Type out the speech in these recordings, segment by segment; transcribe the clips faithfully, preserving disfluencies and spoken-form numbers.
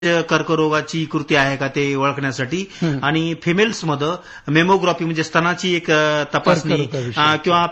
कर्करोगाची कृती आहे का ते ओळखण्यासाठी आणि फिमेल्समध्ये मेमोग्राफी म्हणजे स्तनाची एक तपासणी कर्करोगाविषयी. किंवा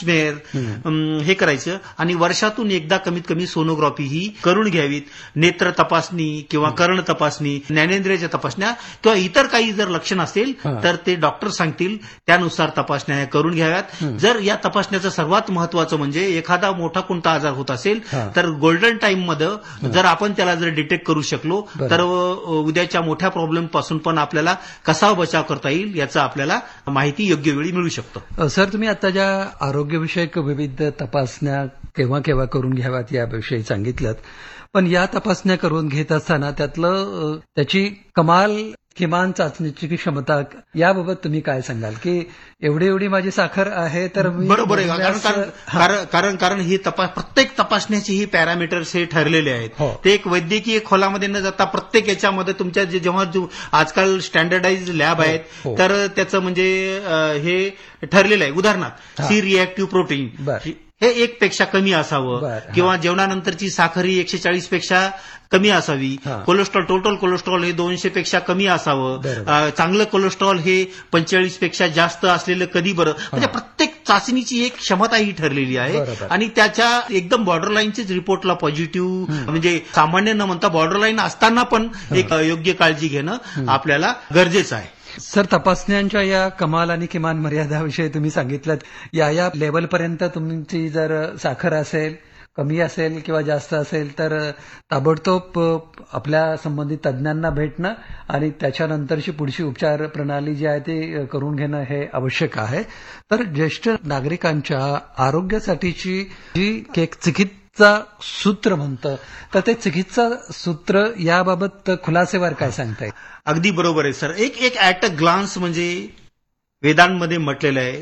पॅप्समेअर हे करायचं आणि वर्षातून एकदा कमीत कमी सोनोग्राफी ही करून घ्यावीत. नेत्र तपासणी किंवा कर्ण तपासणी, ज्ञानेंद्रियाच्या तपासण्या किंवा इतर काही जर लक्षण असेल तर ते डॉक्टर सांगतील त्यानुसार तपासण्या ह्या करून घ्याव्यात. जर या तपासण्याचं सर्वात महत्वाचं म्हणजे एखादा मोठा कोणता आजार होत असेल तर गोल्डन टाइम मध्ये जर आपण त्याला जर डिटेक्ट करू शकलो तर उद्याच्या मोठ्या प्रॉब्लेम पासून पण आपल्याला कसा बचाव करता येईल याचा आपल्याला माहिती योग्य वेळी मिळू शकतं. सर, तुम्ही आता ज्या आरोग्यविषयक विविध तपासण्या केव्हा केव्हा करून घ्याव्यात याविषयी सांगितलं, पण या तपासण्या करून घेत असताना त्यातलं त्याची कमाल किमान चाचणीची क्षमता याबाबत तुम्ही काय सांगाल की एवढी एवढी माझी साखर आहे तर मी बरोबर आहे. कारण कारण कारण कारण ही तपास प्रत्येक तपासण्याचे ही पॅरामीटर्स हे ठरलेले आहेत. ते एक वैद्यकीय खोलामध्ये न जाता प्रत्येक याच्यामध्ये तुमच्या जे जेव्हा आजकाल स्टँडर्डाइज लॅब आहेत तर त्याचं म्हणजे हे ठरलेलं आहे. उदाहरणार्थ सी रिएक्टिव्ह प्रोटीन हे एक पेक्षा कमी असावं किंवा जेवणानंतरची साखर ही एकशे चाळीस पेक्षा कमी असावी. कोलेस्ट्रॉल टोटल कोलेस्ट्रॉल हे दोनशे पेक्षा कमी असावं. चांगलं कोलेस्ट्रॉल हे पंचेचाळीस पेक्षा जास्त असलेलं कधी बरं. म्हणजे प्रत्येक चाचणीची एक क्षमता ही ठरलेली आहे आणि त्याच्या एकदम बॉर्डरलाईनचेच रिपोर्टला पॉझिटिव्ह म्हणजे सामान्य न म्हणता बॉर्डरलाईन असताना पण एक योग्य काळजी घेणं आपल्याला गरजेचं आहे. सर, तपासण्यांच्या या कमाल आणि किमान मर्यादाविषयी तुम्ही सांगितलं. या या लेवलपर्यंत तुमची जर साखर असेल, कमी असेल किंवा जास्त असेल तर ताबडतोब आपल्या संबंधित तज्ज्ञांना भेटणं आणि त्याच्यानंतरची पुढची उपचार प्रणाली जी आहे ती करून घेणं हे आवश्यक आहे. तर ज्येष्ठ नागरिकांच्या आरोग्यासाठीची जी एक चिकित्सा सूत्र म्हणतं तर ते चिकित्सा सूत्र याबाबत खुलासेवार काय सांगताय? अगदी बरोबर आहे सर. एक एक ऍट अ ग्लान्स म्हणजे वेदांमध्ये म्हटलेलं आहे,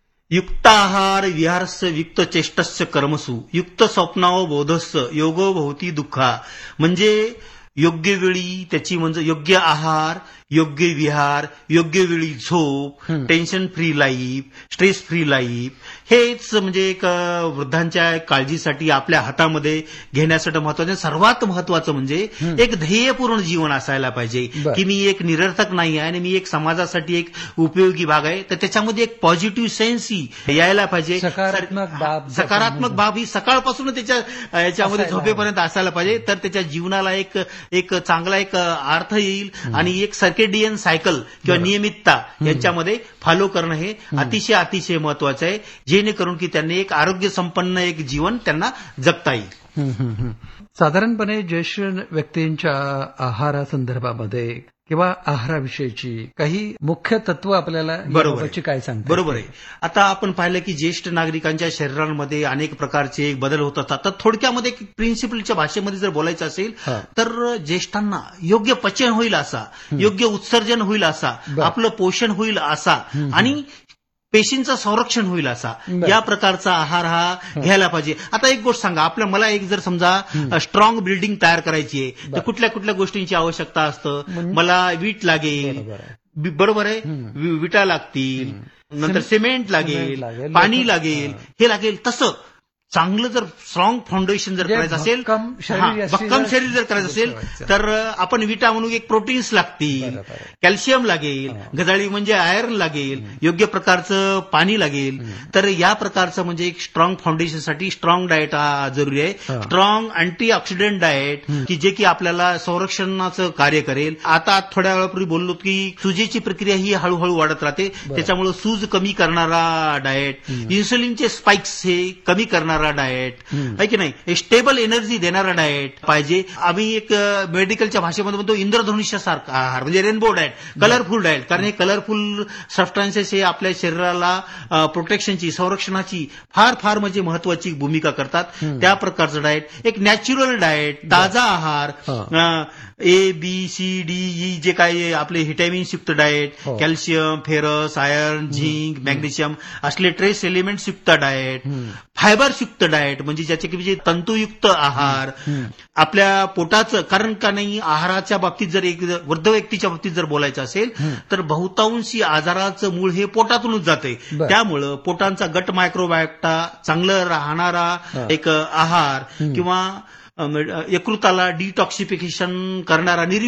युक्ताहार विहारस्य युक्त चेष्टस्य कर्मसु युक्त स्वप्नाव बोधस्य योगो भवती दुःखा. म्हणजे योग्य वेळी त्याची म्हणजे योग्य आहार, योग्य विहार, योग्य वेळी झोप, tension free life, stress free life हेच म्हणजे एक वृद्धांच्या काळजीसाठी आपल्या हातामध्ये घेण्यासाठी महत्वाचं. सर्वात महत्वाचं म्हणजे एक ध्येयपूर्ण जीवन असायला पाहिजे की मी एक निरर्थक नाही आहे आणि मी एक समाजासाठी एक उपयोगी भाग आहे. तर त्याच्यामध्ये एक पॉझिटिव्ह सेन्स ही यायला पाहिजे. सकारात्मक बाब सकारात्मक बाब ही सकाळपासून त्याच्या याच्यामध्ये झोपेपर्यंत असायला पाहिजे. तर त्याच्या जीवनाला एक एक चांगला एक अर्थ येईल आणि एक सर्केडियन सायकल किंवा नियमितता यांच्यामध्ये फॉलो करणं हे अतिशय अतिशय महत्वाचं आहे, जेणेकरून की त्यांनी एक आरोग्य संपन्न एक जीवन त्यांना जगता येईल. साधारणपणे ज्येष्ठ व्यक्तींच्या आहारासंदर्भामध्ये किंवा आहाराविषयीची काही मुख्य तत्व आपल्याला बरोबरची काय सांगतात? बरोबर आहे. आता आपण पाहिलं की ज्येष्ठ नागरिकांच्या शरीरांमध्ये अनेक प्रकारचे बदल होत असतात. तर थोडक्यामध्ये प्रिन्सिपलच्या भाषेमध्ये जर बोलायचं असेल तर ज्येष्ठांना योग्य पचन होईल असा, योग्य उत्सर्जन होईल असा, आपलं पोषण होईल असा आणि पेशींचं संरक्षण होईल असा या प्रकारचा आहार हा घ्यायला पाहिजे. आता एक गोष्ट सांगा, आपल्या मला एक जर समजा स्ट्रॉंग बिल्डिंग तयार करायची आहे तर कुठल्या कुठल्या गोष्टींची आवश्यकता असतं. मला वीट लागेल, बरोबर आहे, विटा लागतील, नंतर सिमेंट लागेल, पाणी लागेल, हे लागेल. तसं चांगलं जर स्ट्रॉंग फाउंडेशन जर करायचं असेल, भक्कम शरीर जर करायचं असेल तर आपण विटा म्हणून एक प्रोटीन्स लागतील, कॅल्शियम लागेल, गजाळी म्हणजे आयर्न लागेल, योग्य प्रकारचं पाणी लागेल. तर या प्रकारचं म्हणजे एक स्ट्रॉंग फाउंडेशनसाठी स्ट्रॉंग डाएट हा जरुरी आहे. स्ट्रॉंग अँटी ऑक्सिडंट डाएट की जे की आपल्याला संरक्षणाचं कार्य करेल. आता थोड्या वेळापूर्वी बोललो की सुजेची प्रक्रिया ही हळूहळू वाढत राहते, त्याच्यामुळे सूज कमी करणारा डाएट, इन्सुलिनचे स्पाइक्स हे कमी करणारा डाएट आहे की नाही, स्टेबल एनर्जी देणारा डाएट पाहिजे. आम्ही एक मेडिकलच्या भाषेमध्ये म्हणतो इंद्रधनुष्यासारखा आहार म्हणजे रेनबो डाएट, कलरफुल डाएट. कारण हे कलरफुल सबस्टन्सेस हे आपल्या शरीराला प्रोटेक्शनची, संरक्षणाची फार फार म्हणजे महत्वाची भूमिका करतात. त्या प्रकारचं डाएट, एक नॅचरल डाएट, ताजा आहार, A B C D E जे काही आपले व्हिटॅमिन्स युक्त diet, calcium, ferrous, iron, zinc, magnesium असले ट्रेस एलिमेंट्स युक्त डाएट, फायबर्स युक्त डाएट म्हणजे ज्याचे की म्हणजे तंतुयुक्त आहार, आपल्या पोटाचं. कारण का नाही, आहाराच्या बाबतीत जर एक वृद्ध व्यक्तीच्या बाबतीत जर बोलायचं असेल तर बहुतांशी आजाराचं मूळ हे पोटातूनच जाते. त्यामुळं पोटांचा गट मायक्रोबायोटा चांगलं राहणारा एक आहार किंवा यकृताला डिटॉक्सिफिकेशन करणारा